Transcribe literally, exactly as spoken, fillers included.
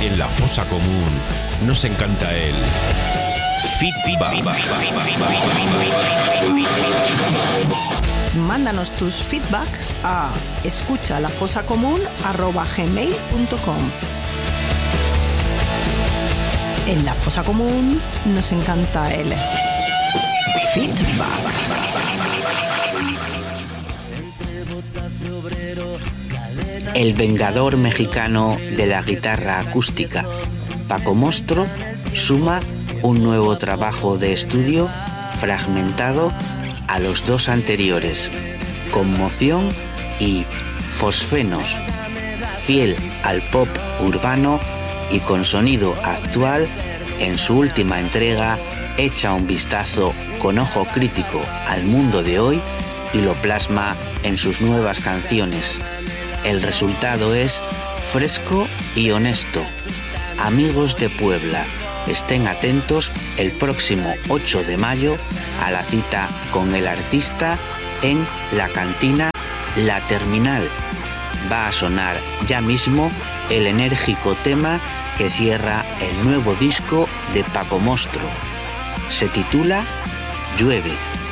En la fosa común nos encanta el feedback. Mándanos tus feedbacks a escuchalafosacomún arroba gmail punto com. En la fosa común nos encanta el feedback. El vengador mexicano de la guitarra acústica, Paco Mostro, suma un nuevo trabajo de estudio fragmentado a los dos anteriores, Conmoción y Fosfenos, fiel al pop urbano y con sonido actual. En su última entrega echa un vistazo con ojo crítico al mundo de hoy y lo plasma en sus nuevas canciones. El resultado es fresco y honesto. Amigos de Puebla, estén atentos el próximo ocho de mayo a la cita con el artista en la cantina La Terminal. Va a sonar ya mismo el enérgico tema que cierra el nuevo disco de Paco Mostro. Se titula Llueve.